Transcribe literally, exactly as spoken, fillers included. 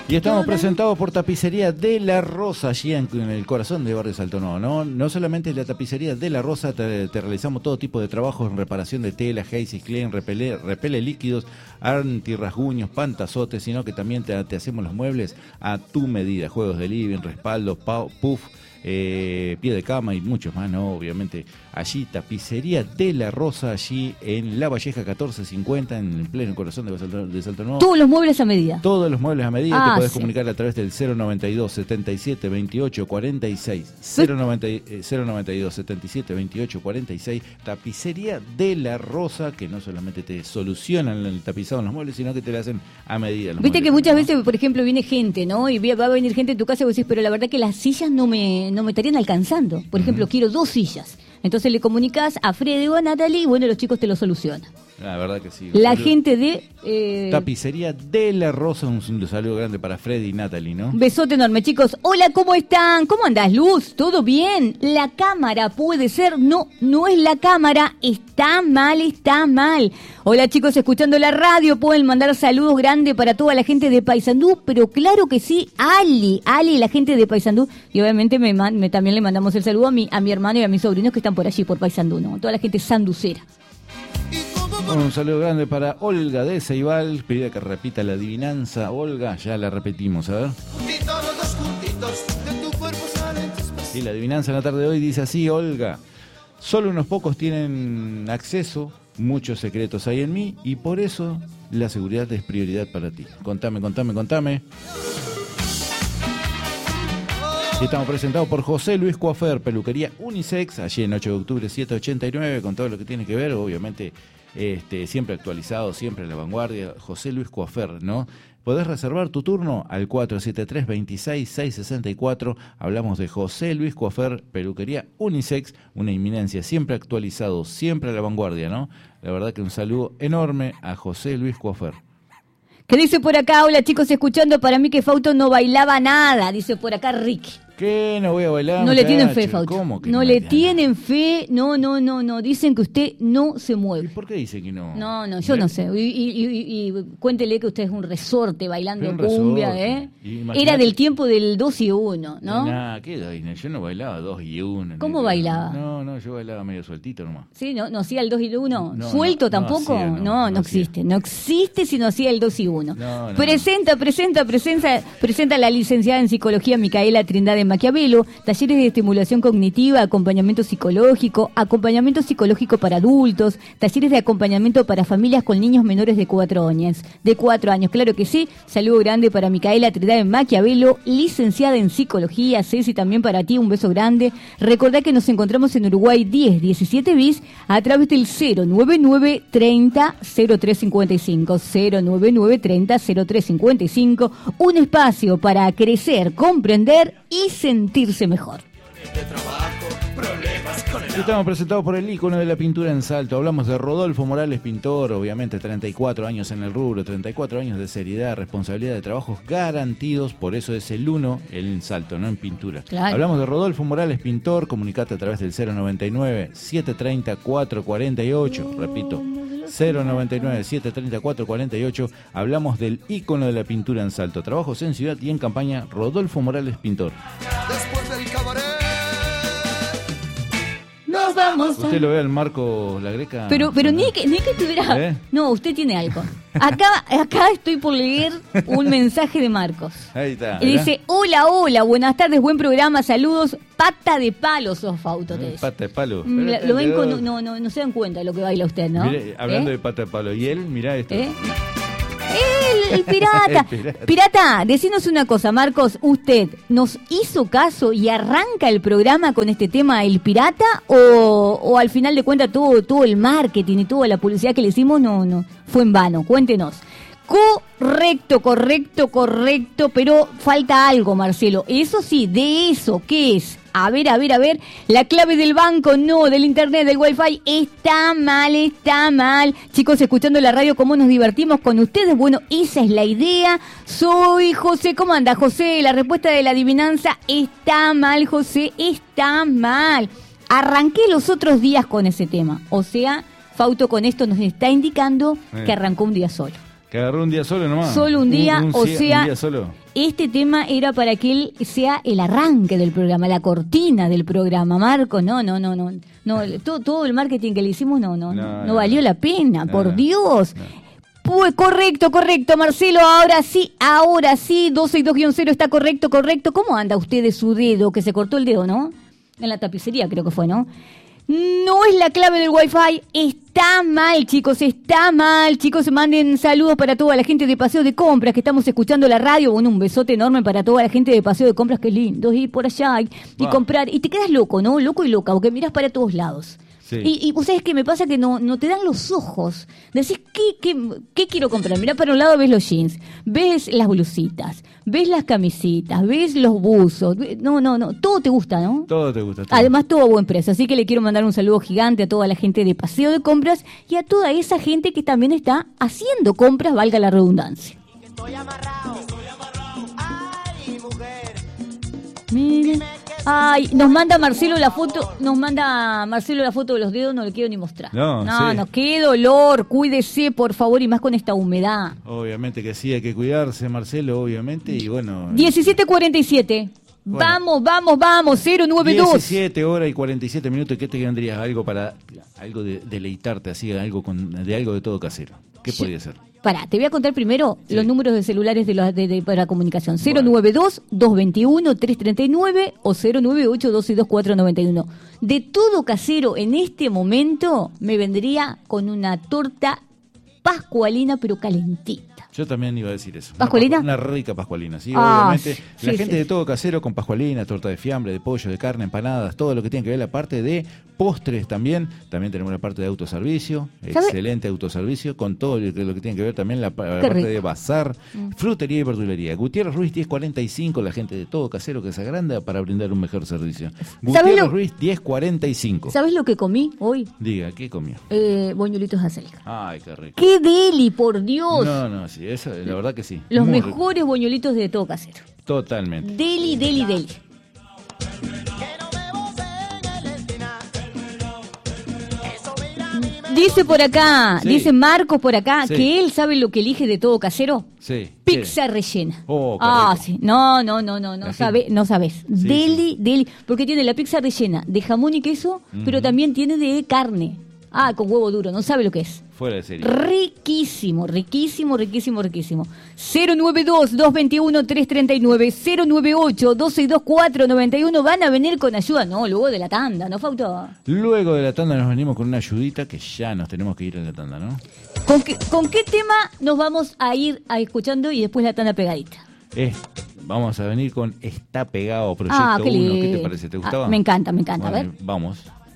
Y estamos presentados por Tapicería de la Rosa, allí en, en el corazón de Barrio Salto Nuevo, ¿no? No solamente la Tapicería de la Rosa, te, te realizamos todo tipo de trabajos en reparación de tela, Heisis, Clean, repele, repele líquidos, antirrasguños, pantazotes, sino que también te, te hacemos los muebles a tu medida, juegos de living, respaldos, puff, eh, pie de cama y muchos más, ¿no? Obviamente, allí Tapicería de la Rosa, allí en La Valleja catorce cincuenta, en el pleno corazón de Salto, de Salto Nuevo. Todos los muebles a medida. Todos los muebles a medida. Ah, te podés sí. comunicar a través del cero noventa y dos, setenta y siete, veintiocho, cuarenta y seis. cero noventa, cero noventa y dos, setenta y siete, veintiocho, cuarenta y seis. Tapicería de la Rosa, que no solamente te solucionan el tapizado en los muebles, sino que te lo hacen a medida. Los Viste muebles, que muchas ¿no? veces, por ejemplo, viene gente, ¿no? Y va a venir gente en tu casa y vos decís, pero la verdad que las sillas no me, no me estarían alcanzando. Por ejemplo, uh-huh. quiero dos sillas. Entonces le comunicás a Freddy o a Natalie y bueno, los chicos te lo solucionan. La verdad que sí. La gente de... Eh... Tapicería de la Rosa, un saludo grande para Freddy y Natalie, ¿no? Besote enorme, chicos. Hola, ¿cómo están? ¿Cómo andás, Luz? ¿Todo bien? La cámara puede ser... No, no es la cámara. Está mal, está mal. Hola, chicos, escuchando la radio. Pueden mandar saludos grandes para toda la gente de Paysandú, pero claro que sí, Ali, Ali, la gente de Paysandú. Y obviamente me, me también le mandamos el saludo a mi, a mi hermano y a mis sobrinos que están por allí, por Paysandú, ¿no? Toda la gente sanducera. Un saludo grande para Olga de Ceibal, pedida que repita la adivinanza. Olga, ya la repetimos, a ver. Y la adivinanza en la tarde de hoy dice así, Olga. Solo unos pocos tienen acceso, muchos secretos hay en mí, y por eso la seguridad es prioridad para ti. Contame, contame, contame. Y estamos presentados por José Luis Coafer, peluquería unisex, allí en ocho de octubre setecientos ochenta y nueve, con todo lo que tiene que ver, obviamente, este, siempre actualizado, siempre a la vanguardia. José Luis Coafer, ¿no? Podés reservar tu turno al cuatro siete tres, veintiséis, seiscientos sesenta y cuatro. Hablamos de José Luis Coafer, peluquería unisex, una inminencia, siempre actualizado, siempre a la vanguardia, ¿no? La verdad que un saludo enorme a José Luis Coafer. ¿Qué dice por acá? Hola, chicos, escuchando, para mí que Fausto no bailaba nada, dice por acá Ricky. ¿Qué? No voy a bailar. No muchacho. le tienen fe, Fausto. ¿Cómo que no, no le baila? tienen fe. No, no, no, no. Dicen que usted no se mueve. ¿Y por qué dice que no? No, no, yo ¿Eh? no sé. Y, y, y, y cuéntele que usted es un resorte bailando Un cumbia, resorte. ¿eh? Imaginate... Era del tiempo del dos y uno, ¿no? Nah, ¿qué doy? Yo no bailaba dos y uno. ¿Cómo ni... bailaba? No, no, yo bailaba medio sueltito nomás. Sí, ¿no? ¿No hacía el dos y el uno? No, ¿Suelto no, tampoco? no, hacía, no, no, no, no existe. hacía. No existe si no hacía el dos y uno. No, no, presenta, presenta, presenta, presenta la licenciada en psicología Micaela Trindade Maquiavelo, talleres de estimulación cognitiva, acompañamiento psicológico, acompañamiento psicológico para adultos, talleres de acompañamiento para familias con niños menores de cuatro años. De cuatro años, claro que sí. Saludo grande para Micaela Trindade Maquiavelo, licenciada en psicología. Ceci, también para ti, un beso grande. Recordá que nos encontramos en Uruguay diez diecisiete bis a través del cero noventa y nueve, treinta, cero tres cincuenta y cinco. cero noventa y nueve, treinta, cero tres cincuenta y cinco. Un espacio para crecer, comprender y sentirse mejor. De trabajo, problemas con el Estamos presentados por el ícono de la pintura en Salto. Hablamos de Rodolfo Morales, pintor, obviamente treinta y cuatro años en el rubro, treinta y cuatro años de seriedad, responsabilidad de trabajos garantidos, por eso es el uno en Salto, no en pintura. Claro. Hablamos de Rodolfo Morales, pintor, comunicate a través del cero noventa y nueve, setecientos treinta, cuatrocientos cuarenta y ocho, repito, cero noventa y nueve, setecientos treinta, cuatrocientos cuarenta y ocho. Hablamos del ícono de la pintura en Salto, trabajos en ciudad y en campaña, Rodolfo Morales, pintor. Después del cabaret. Nos vamos. ¿Usted lo ve al Marco La Greca? Pero, pero ni que, ni que tuviera... ¿Eh? No, usted tiene algo. Acá, acá estoy por leer un mensaje de Marcos. Ahí está. Y dice, hola, hola, buenas tardes, buen programa, saludos. Pata de palo sos, Fausto, te dice. Pata de palo. Mm, Pero la- este Lo ven con, dedo- no, no, no se dan cuenta de lo que baila usted, ¿no? Mire, hablando ¿Eh? de pata de palo. Y él, mirá esto. ¿Eh? El, el pirata. El pirata. Pirata, decinos una cosa, Marcos. ¿Usted nos hizo caso y arranca el programa con este tema El Pirata? ¿O, o al final de cuentas todo, todo el marketing y toda la publicidad que le hicimos no, no fue en vano? Cuéntenos. Correcto, correcto, correcto, pero falta algo, Marcelo. Eso sí, de eso, ¿qué es? A ver, a ver, a ver, la clave del banco, no, del internet, del wifi, está mal, está mal. Chicos, escuchando la radio, cómo nos divertimos con ustedes, bueno, esa es la idea. Soy José, ¿cómo anda, José? La respuesta de la adivinanza, está mal, José, está mal. Arranqué los otros días con ese tema, o sea, Fausto con esto nos está indicando Eh. que arrancó un día solo. Que agarró un día solo nomás. Solo un día, un, un, o un sea, día solo. Este tema era para que él sea el arranque del programa, la cortina del programa, Marco. No, no, no, no. no todo, todo el marketing que le hicimos no, no, no, no, no valió no. la pena, no, por no, Dios. No. Pues correcto, correcto, Marcelo, ahora sí, ahora sí, doce y dos guión cero está correcto, correcto. ¿Cómo anda usted de su dedo, que se cortó el dedo, no? En la tapicería creo que fue, ¿no? No es la clave del Wi-Fi, está mal, chicos, está mal. Chicos, manden saludos para toda la gente de Paseo de Compras que estamos escuchando la radio. Bueno, un besote enorme para toda la gente de Paseo de Compras, que lindo ir por allá y, y wow. comprar. Y te quedas loco, ¿no? Loco y loca, porque miras para todos lados. Sí. Y, y vos sabés que me pasa que no, no te dan los ojos. Decís, ¿qué, qué, qué quiero comprar? Mirá para un lado, ves los jeans, ves las blusitas, ves las camisitas, ves los buzos. No, no, no, todo te gusta, ¿no? Todo te gusta. Todo. Además, todo a buen precio. Así que le quiero mandar un saludo gigante a toda la gente de Paseo de Compras y a toda esa gente que también está haciendo compras, valga la redundancia. Estoy amarrado, estoy amarrado. Ay, mujer. Miren. Ay, nos manda Marcelo la foto, nos manda Marcelo la foto de los dedos, no le quiero ni mostrar. No, no, sí. no, qué dolor, cuídese por favor y más con esta humedad. Obviamente que sí, hay que cuidarse, Marcelo, obviamente, y bueno. diecisiete cuarenta y siete. Bueno. Vamos, vamos, vamos, cero nueve dos. diecisiete horas y cuarenta y siete minutos, ¿qué te vendrías? Algo para, algo de deleitarte, así, algo con, de algo de todo casero. ¿Qué sí. podría ser? Pará, te voy a contar primero sí. los números de celulares de, los, de, de para comunicación. cero nueve dos, dos veintiuno, trescientos treinta y nueve o cero nueve ocho, doce y dos, cuatrocientos noventa y uno. De todo casero, en este momento, me vendría con una torta pascualina, pero calentita. Yo también iba a decir eso. ¿Pascualina? Una, una rica pascualina, sí, ah, obviamente. Sí, la sí, gente sí. de todo casero con pascualina, torta de fiambre, de pollo, de carne, empanadas, todo lo que tiene que ver la parte de postres también. También tenemos la parte de autoservicio, ¿sabe? Excelente autoservicio, con todo lo que, lo que tiene que ver también la, la parte rico. de bazar, mm. frutería y verdulería. Gutiérrez Ruiz diez cuarenta y cinco, la gente de todo casero que se agranda para brindar un mejor servicio. Gutiérrez lo... Ruiz diez cuarenta y cinco. ¿Sabes lo que comí hoy? Diga, ¿qué comió? Eh, boñuelitos de acelga. Ay, qué rico. ¡Qué deli, por Dios! No, no, sí, eso, la verdad que sí. Los Muy mejores rico. boñuelitos de todo casero. Totalmente. Deli, deli, deli. Dice por acá, sí. dice Marcos por acá, sí. que él sabe lo que elige de todo casero. Sí. Pizza ¿Qué? rellena. Oh, ah, sí. No, no, no, no, no, sabe, no sabes. Sí, deli, sí. deli. Porque tiene la pizza rellena de jamón y queso, uh-huh. pero también tiene de carne. Ah, con huevo duro, no sabe lo que es. Fuera de serie. Riquísimo, riquísimo, riquísimo, riquísimo. cero nueve dos, dos veintiuno, trescientos treinta y nueve, cero nueve ocho, doce y dos, cuatrocientos noventa y uno. Van a venir con ayuda. No, luego de la tanda, ¿no, Fausto? Luego de la tanda nos venimos con una ayudita que ya nos tenemos que ir a la tanda, ¿no? ¿Con qué, con qué tema nos vamos a ir a escuchando y después la tanda pegadita? Eh, vamos a venir con Está Pegado, Proyecto ah, qué uno. ¿Qué te parece? ¿Te gustaba? Ah, me encanta, me encanta. Bueno, a ver. Vamos.